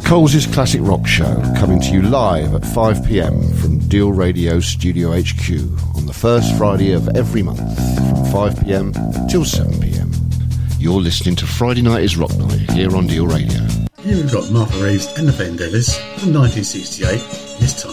Coles' Classic Rock Show, coming to you live at 5 p.m. from Deal Radio Studio HQ on the first Friday of every month from 5 p.m. till 7 p.m. You're listening to Friday Night is Rock Night here on Deal Radio. Here we've got Martha Reeves and the Vandellas from 1968, this time